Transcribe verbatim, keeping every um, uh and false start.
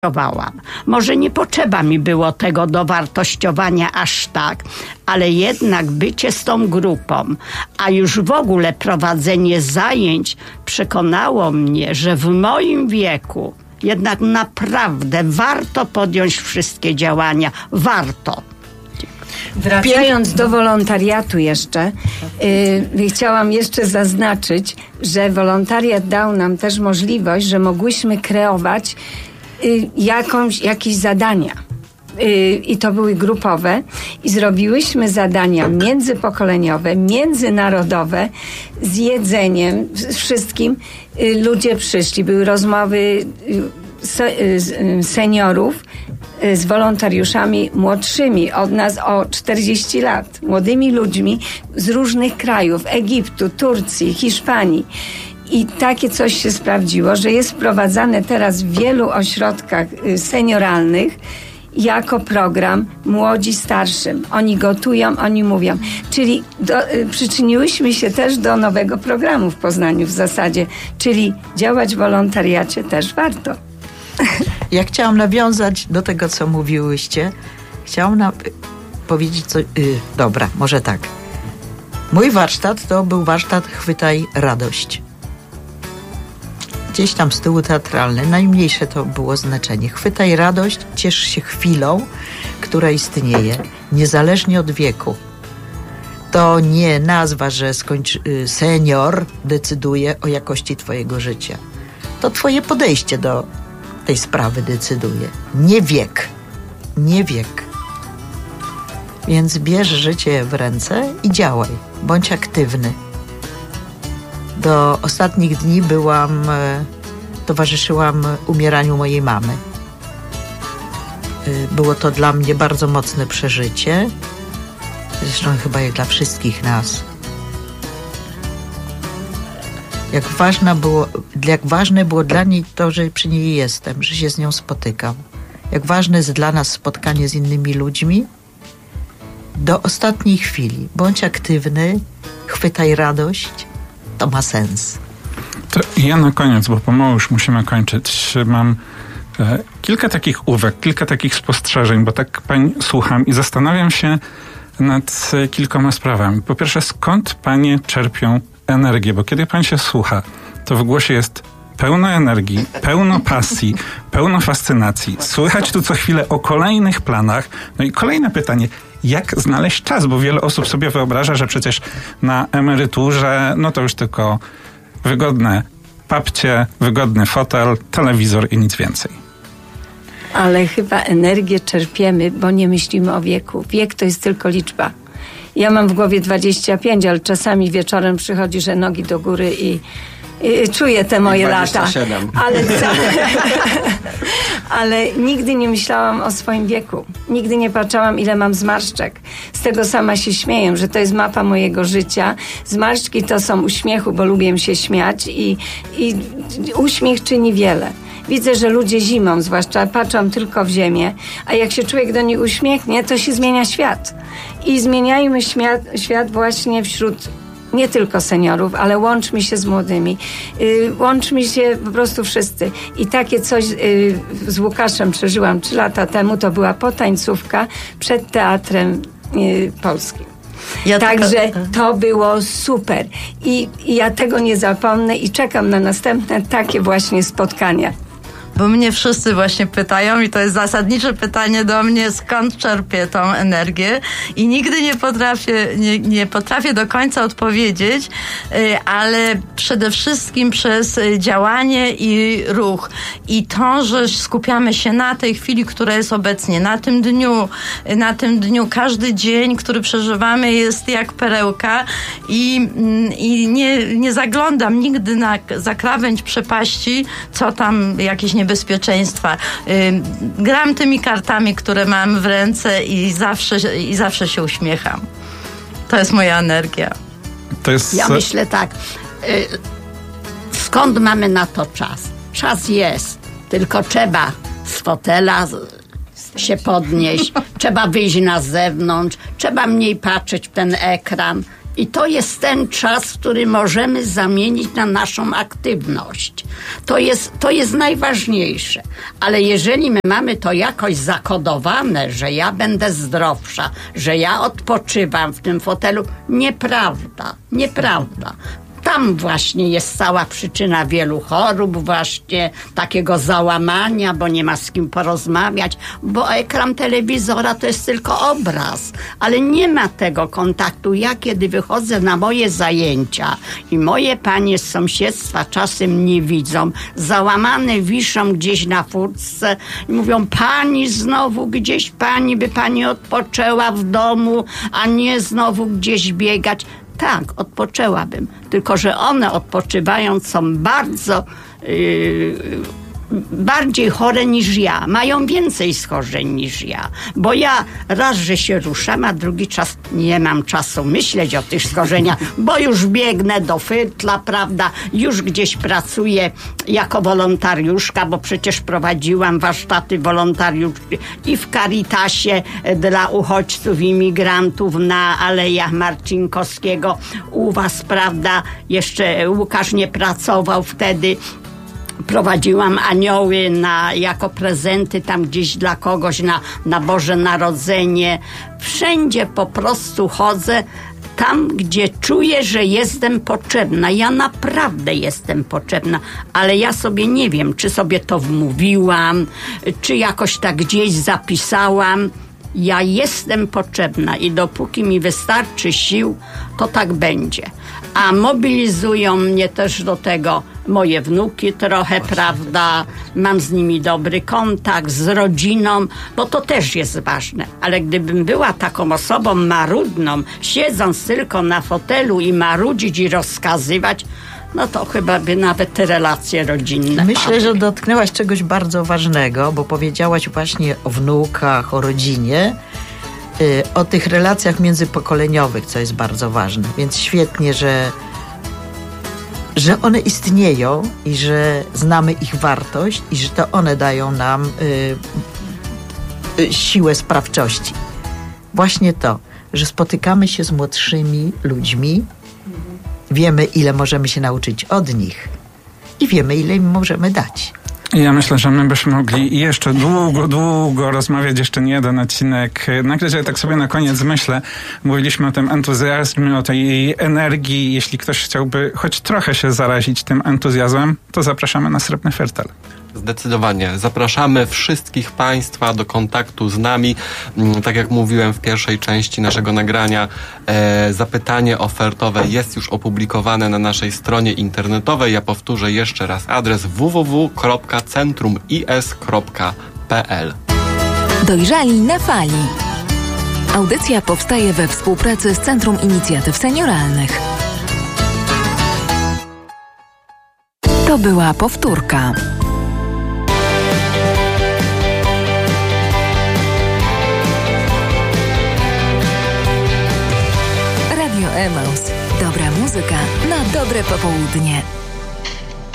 Może nie potrzeba mi było tego dowartościowania aż tak, ale jednak bycie z tą grupą, a już w ogóle prowadzenie zajęć przekonało mnie, że w moim wieku jednak naprawdę warto podjąć wszystkie działania. Warto. Wracając do wolontariatu jeszcze, yy, chciałam jeszcze zaznaczyć, że wolontariat dał nam też możliwość, że mogłyśmy kreować yy, jakąś, jakieś zadania. Yy, I to były grupowe. I zrobiłyśmy zadania międzypokoleniowe, międzynarodowe, z jedzeniem, z wszystkim. Yy, ludzie przyszli, były rozmowy yy, se, yy, seniorów z wolontariuszami młodszymi od nas o czterdzieści lat, młodymi ludźmi z różnych krajów, Egiptu, Turcji, Hiszpanii. I takie coś się sprawdziło, że jest wprowadzane teraz w wielu ośrodkach senioralnych jako program Młodzi Starszym. Oni gotują, oni mówią. Czyli do, y, przyczyniłyśmy się też do nowego programu w Poznaniu w zasadzie, czyli działać w wolontariacie też warto. Ja chciałam nawiązać do tego, co mówiłyście. Chciałam na... powiedzieć co... Yy, dobra, może tak. Mój warsztat to był warsztat Chwytaj radość. Gdzieś tam z tyłu teatralny. Najmniejsze to było znaczenie. Chwytaj radość, ciesz się chwilą, która istnieje, niezależnie od wieku. To nie nazwa, że skończ... yy, senior decyduje o jakości twojego życia. To twoje podejście do tej sprawy decyduje. Nie wiek. Nie wiek. Więc bierz życie w ręce i działaj. Bądź aktywny. Do ostatnich dni byłam, towarzyszyłam umieraniu mojej mamy. Było to dla mnie bardzo mocne przeżycie. Zresztą chyba i dla wszystkich nas. Jak, ważna było, jak ważne było dla niej to, że przy niej jestem, że się z nią spotykam. Jak ważne jest dla nas spotkanie z innymi ludźmi. Do ostatniej chwili. Bądź aktywny, chwytaj radość. To ma sens. To ja na koniec, bo pomału już musimy kończyć. Mam e, kilka takich uwag, kilka takich spostrzeżeń, bo tak pań słucham i zastanawiam się nad e, kilkoma sprawami. Po pierwsze, skąd panie czerpią energię, bo kiedy pan się słucha, to w głosie jest pełno energii, pełno pasji, pełno fascynacji. Słychać tu co chwilę o kolejnych planach. No i kolejne pytanie, jak znaleźć czas? Bo wiele osób sobie wyobraża, że przecież na emeryturze, no to już tylko wygodne papcie, wygodny fotel, telewizor i nic więcej. Ale chyba energię czerpiemy, bo nie myślimy o wieku. Wiek to jest tylko liczba. Ja mam w głowie dwadzieścia pięć, ale czasami wieczorem przychodzi, że nogi do góry i, i czuję te moje lata. Ale, ale nigdy nie myślałam o swoim wieku. Nigdy nie patrzyłam, ile mam zmarszczek. Z tego sama się śmieję, że to jest mapa mojego życia. Zmarszczki to są uśmiechu, bo lubię się śmiać i, i uśmiech czyni wiele. Widzę, że ludzie zimą zwłaszcza patrzą tylko w ziemię, a jak się człowiek do nich uśmiechnie, to się zmienia świat. I zmieniajmy świat, świat właśnie wśród nie tylko seniorów, ale łączmy się z młodymi. Yy, łączmy się po prostu wszyscy. I takie coś yy, z Łukaszem przeżyłam trzy lata temu, to była potańcówka przed Teatrem yy, Polskim. Ja Także taka... to było super. I, I ja tego nie zapomnę i czekam na następne takie właśnie spotkania. Bo mnie wszyscy właśnie pytają i to jest zasadnicze pytanie do mnie, skąd czerpię tą energię i nigdy nie potrafię, nie, nie potrafię do końca odpowiedzieć, ale przede wszystkim przez działanie i ruch. I to, że skupiamy się na tej chwili, która jest obecnie, na tym dniu, na tym dniu każdy dzień, który przeżywamy jest jak perełka i, i nie, nie zaglądam nigdy na, za krawędź przepaści, co tam jakieś niebezpieczeństwa. Gram tymi kartami, które mam w ręce i zawsze, i zawsze się uśmiecham. To jest moja energia. To jest... Ja myślę tak, skąd mamy na to czas? Czas jest, tylko trzeba z fotela się podnieść, trzeba wyjść na zewnątrz, trzeba mniej patrzeć w ten ekran I to jest ten czas, który możemy zamienić na naszą aktywność. To jest, to jest najważniejsze. Ale jeżeli my mamy to jakoś zakodowane, że ja będę zdrowsza, że ja odpoczywam w tym fotelu, nieprawda, nieprawda. Tam właśnie jest cała przyczyna wielu chorób, właśnie takiego załamania, bo nie ma z kim porozmawiać, bo ekran telewizora to jest tylko obraz, ale nie ma tego kontaktu. Ja kiedy wychodzę na moje zajęcia i moje panie z sąsiedztwa czasem nie widzą, załamane wiszą gdzieś na furtce i mówią, pani znowu gdzieś, pani by pani odpoczęła w domu, a nie znowu gdzieś biegać. Tak, odpoczęłabym, tylko że one odpoczywając są bardzo yy, bardziej chore niż ja, mają więcej schorzeń niż ja, bo ja raz, że się ruszam, a drugi czas nie mam czasu myśleć o tych schorzeniach, bo już biegnę do Fyrtla, prawda, już gdzieś pracuję jako wolontariuszka, bo przecież prowadziłam warsztaty wolontariuszki i w Caritasie dla uchodźców, imigrantów na Alejach Marcinkowskiego, u was, prawda, jeszcze Łukasz nie pracował wtedy. Prowadziłam anioły na, jako prezenty tam gdzieś dla kogoś na, na Boże Narodzenie. Wszędzie po prostu chodzę tam, gdzie czuję, że jestem potrzebna. Ja naprawdę jestem potrzebna, ale ja sobie nie wiem, czy sobie to wmówiłam, czy jakoś tak gdzieś zapisałam. Ja jestem potrzebna i dopóki mi wystarczy sił, to tak będzie. A mobilizują mnie też do tego moje wnuki trochę, Właśnie. prawda? Mam z nimi dobry kontakt, z rodziną, bo to też jest ważne. Ale gdybym była taką osobą marudną, siedząc tylko na fotelu i marudzić i rozkazywać, no to chyba by nawet te relacje rodzinne Myślę, padły. że dotknęłaś czegoś bardzo ważnego, bo powiedziałaś właśnie o wnukach, o rodzinie, yy, o tych relacjach międzypokoleniowych, co jest bardzo ważne. Więc świetnie, że, że one istnieją i że znamy ich wartość i że to one dają nam yy, yy, siłę sprawczości. Właśnie to, że spotykamy się z młodszymi ludźmi, wiemy, ile możemy się nauczyć od nich i wiemy, ile im możemy dać. Ja myślę, że my byśmy mogli jeszcze długo, długo rozmawiać, jeszcze nie jeden odcinek. Nagle, że tak sobie na koniec myślę, mówiliśmy o tym entuzjazmie, o tej energii. Jeśli ktoś chciałby choć trochę się zarazić tym entuzjazmem, to zapraszamy na Srebrny Fyrtel. Zdecydowanie. Zapraszamy wszystkich Państwa do kontaktu z nami. Tak jak mówiłem w pierwszej części naszego nagrania, e, zapytanie ofertowe jest już opublikowane na naszej stronie internetowej. Ja powtórzę jeszcze raz adres w w w kropka centrum i s kropka p l. Dojrzali na fali. Audycja powstaje we współpracy z Centrum Inicjatyw Senioralnych. To była powtórka. Emaus. Dobra muzyka na dobre popołudnie.